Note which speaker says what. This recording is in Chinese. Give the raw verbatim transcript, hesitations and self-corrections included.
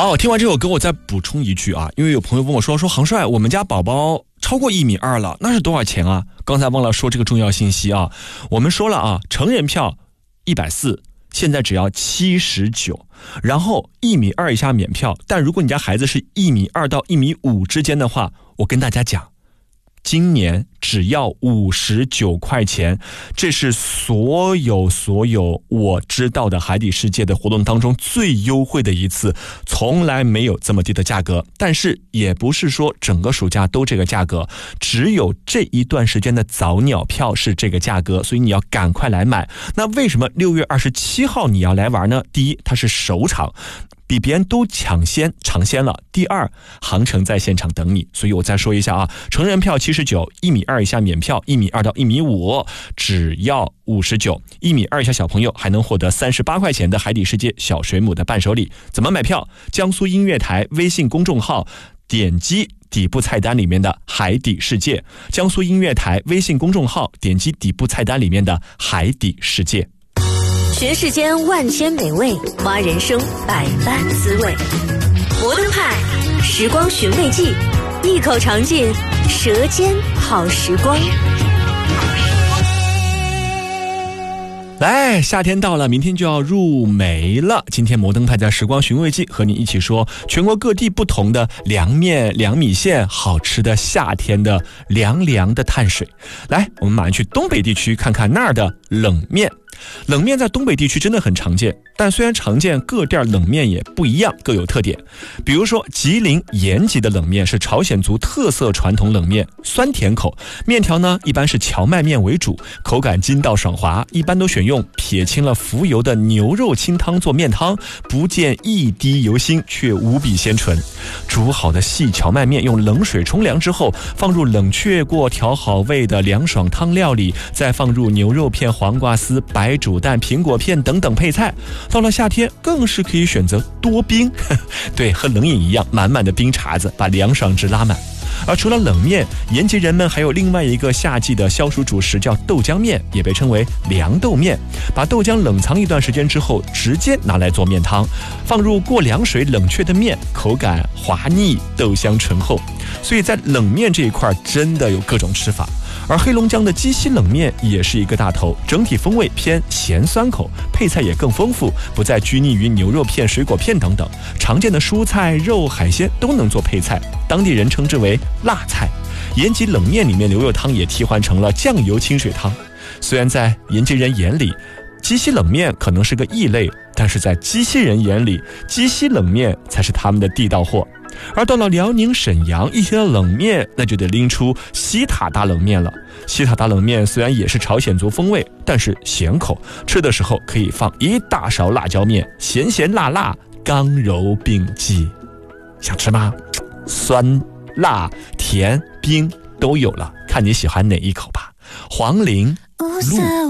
Speaker 1: 好，听完这首歌我再补充一句啊，因为有朋友问我说说杭帅，我们家宝宝超过一米二了，那是多少钱啊？刚才忘了说这个重要信息啊，我们说了啊，成人票一百四十，现在只要七十九，然后一米二以下免票，但如果你家孩子是一米二到一米五之间的话，我跟大家讲，今年只要五十九块钱，这是所有所有我知道的海底世界的活动当中最优惠的一次，从来没有这么低的价格。但是也不是说整个暑假都这个价格，只有这一段时间的早鸟票是这个价格，所以你要赶快来买。那为什么六月二十七号你要来玩呢？第一，它是首场，比别人都抢先尝鲜了。第二，航程在现场等你。所以我再说一下啊，成人票七十九，一米二以下免票，一米二到一米五只要五十九，一米二以下小朋友还能获得三十八块钱的海底世界小水母的伴手礼。怎么买票？江苏音乐台微信公众号点击底部菜单里面的海底世界，江苏音乐台微信公众号点击底部菜单里面的海底世界。
Speaker 2: 学世间万千美味，挖人生百般滋味。摩登派，时光寻味记，一口尝尽舌尖好时光。
Speaker 1: 来，夏天到了，明天就要入梅了。今天摩登派在时光寻味记和你一起说全国各地不同的凉面、凉米线，好吃的夏天的凉凉的碳水。来，我们马上去东北地区看看那儿的冷面。冷面在东北地区真的很常见，但虽然常见，各店冷面也不一样，各有特点。比如说吉林延吉的冷面是朝鲜族特色传统冷面，酸甜口，面条呢一般是荞麦面为主，口感筋道爽滑，一般都选用撇清了浮油的牛肉清汤做面汤，不见一滴油腥，却无比鲜醇。煮好的细荞麦面用冷水冲凉之后，放入冷却过调好味的凉爽汤料里，再放入牛肉片、黄瓜丝、白煮蛋、苹果片等等配菜。到了夏天更是可以选择多冰，对，和冷饮一样，满满的冰碴子把凉爽值拉满。而除了冷面，延吉人们还有另外一个夏季的消暑主食叫豆浆面，也被称为凉豆面。把豆浆冷藏一段时间之后，直接拿来做面汤，放入过凉水冷却的面，口感滑腻，豆香醇厚。所以在冷面这一块真的有各种吃法。而黑龙江的鸡西冷面也是一个大头，整体风味偏咸酸口，配菜也更丰富，不再拘泥于牛肉片、水果片等等，常见的蔬菜、肉、海鲜都能做配菜，当地人称之为辣菜。延吉冷面里面牛肉汤也替换成了酱油清水汤。虽然在延吉人眼里鸡西冷面可能是个异类，但是在鸡西人眼里，鸡西冷面才是他们的地道货。而到了辽宁沈阳，一提到冷面，那就得拎出西塔大冷面了。西塔大冷面虽然也是朝鲜族风味，但是咸口，吃的时候可以放一大勺辣椒面，咸咸辣辣，刚柔并济。想吃吗？酸、辣、甜、冰都有了，看你喜欢哪一口吧。黄陵鹿